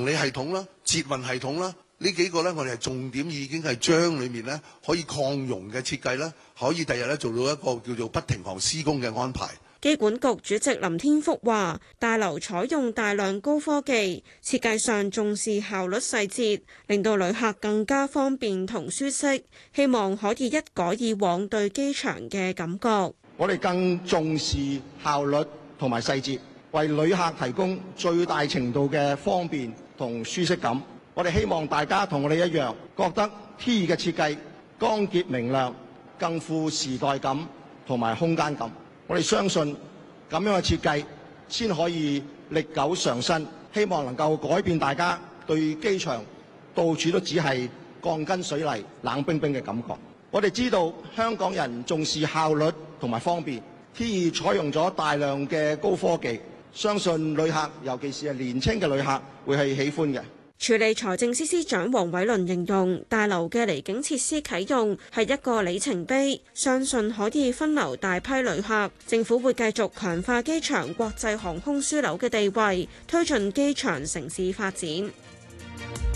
行李系統啦、捷運系統啦，呢幾個呢，我哋係重點已經係將裏面呢可以擴容嘅設計啦，可以第日呢做到一個叫做不停航施工嘅安排。 機管局主席林天福話：大樓採用大量高科技，設計上重視效率細節，令到旅客更加方便同舒適。希望可以一改以往對機場嘅感覺。 我哋更重視效率同埋細節，為旅客提供最大程度嘅方便同舒適感。我哋希望大家同我哋一樣，覺得 T2嘅設計光潔明亮，更富時代感同埋空間感。我哋相信咁樣嘅設計先可以歷久常新，希望能夠改變大家對機場到處都只係鋼筋水泥冷冰冰嘅感覺。我哋知道香港人重視效率同埋方便， T2 採用咗大量嘅高科技，相信旅客尤其是係年輕嘅旅客會係喜歡嘅。 署理財政司司長黃偉綸形容大樓嘅離境設施啟用係一個里程碑，相信可以分流大批旅客。政府會繼續強化機場國際航空樞紐嘅地位，推進機場城市發展。